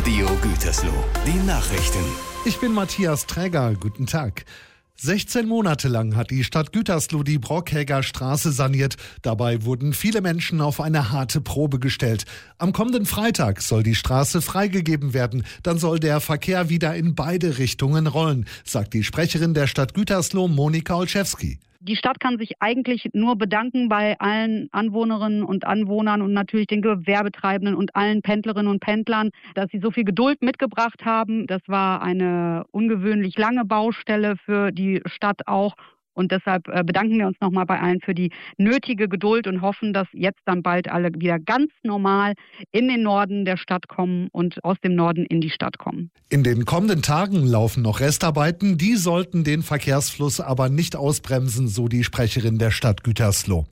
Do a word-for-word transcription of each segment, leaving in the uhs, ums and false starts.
Radio Gütersloh, die Nachrichten. Ich bin Matthias Träger, guten Tag. sechzehn Monate lang hat die Stadt Gütersloh die Brockhäger Straße saniert. Dabei wurden viele Menschen auf eine harte Probe gestellt. Am kommenden Freitag soll die Straße freigegeben werden. Dann soll der Verkehr wieder in beide Richtungen rollen, sagt die Sprecherin der Stadt Gütersloh, Monika Olszewski. Die Stadt kann sich eigentlich nur bedanken bei allen Anwohnerinnen und Anwohnern und natürlich den Gewerbetreibenden und allen Pendlerinnen und Pendlern, dass sie so viel Geduld mitgebracht haben. Das war eine ungewöhnlich lange Baustelle für die Stadt auch. Und deshalb bedanken wir uns nochmal bei allen für die nötige Geduld und hoffen, dass jetzt dann bald alle wieder ganz normal in den Norden der Stadt kommen und aus dem Norden in die Stadt kommen. In den kommenden Tagen laufen noch Restarbeiten. Die sollten den Verkehrsfluss aber nicht ausbremsen, so die Sprecherin der Stadt Gütersloh.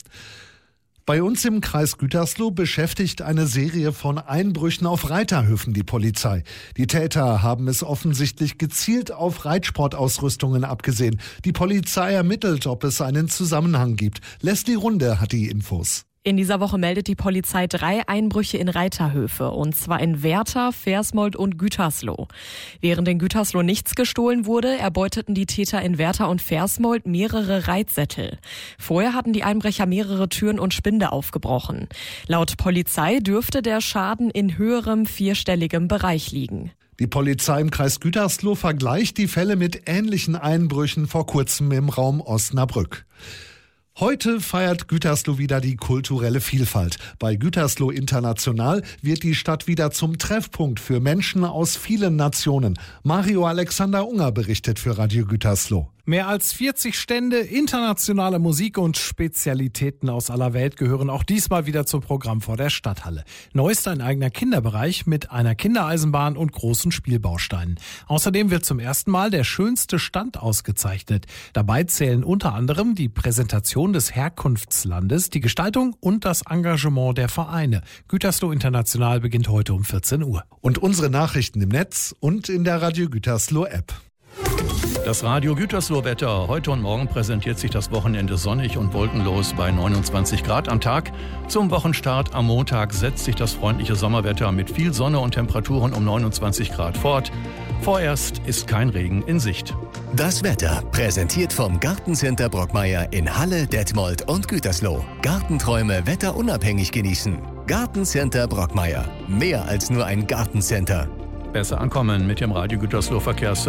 Bei uns im Kreis Gütersloh beschäftigt eine Serie von Einbrüchen auf Reiterhöfen die Polizei. Die Täter haben es offensichtlich gezielt auf Reitsportausrüstungen abgesehen. Die Polizei ermittelt, ob es einen Zusammenhang gibt. Leslie Runde hat die Infos. In dieser Woche meldet die Polizei drei Einbrüche in Reiterhöfe, und zwar in Werther, Versmold und Gütersloh. Während in Gütersloh nichts gestohlen wurde, erbeuteten die Täter in Werther und Versmold mehrere Reitsättel. Vorher hatten die Einbrecher mehrere Türen und Spinde aufgebrochen. Laut Polizei dürfte der Schaden in höherem vierstelligem Bereich liegen. Die Polizei im Kreis Gütersloh vergleicht die Fälle mit ähnlichen Einbrüchen vor kurzem im Raum Osnabrück. Heute feiert Gütersloh wieder die kulturelle Vielfalt. Bei Gütersloh International wird die Stadt wieder zum Treffpunkt für Menschen aus vielen Nationen. Mario Alexander Unger berichtet für Radio Gütersloh. Mehr als vierzig Stände, internationale Musik und Spezialitäten aus aller Welt gehören auch diesmal wieder zum Programm vor der Stadthalle. Neu ist ein eigener Kinderbereich mit einer Kindereisenbahn und großen Spielbausteinen. Außerdem wird zum ersten Mal der schönste Stand ausgezeichnet. Dabei zählen unter anderem die Präsentation des Herkunftslandes, die Gestaltung und das Engagement der Vereine. Gütersloh International beginnt heute um vierzehn Uhr. Und unsere Nachrichten im Netz und in der Radio Gütersloh App. Das Radio Gütersloh-Wetter. Heute und morgen präsentiert sich das Wochenende sonnig und wolkenlos bei neunundzwanzig Grad am Tag. Zum Wochenstart am Montag setzt sich das freundliche Sommerwetter mit viel Sonne und Temperaturen um neunundzwanzig Grad fort. Vorerst ist kein Regen in Sicht. Das Wetter präsentiert vom Gartencenter Brockmeier in Halle, Detmold und Gütersloh. Gartenträume wetterunabhängig genießen. Gartencenter Brockmeier. Mehr als nur ein Gartencenter. Besser ankommen mit dem Radio Gütersloh Verkehrs